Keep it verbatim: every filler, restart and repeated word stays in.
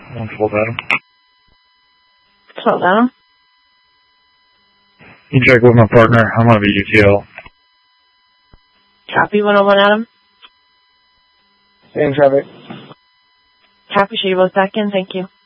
One twelve Adam. twelve Adam. You check with my partner. I'm going to be U T L. Copy one oh one Adam. Same traffic. Copy, should you both back in? Thank you.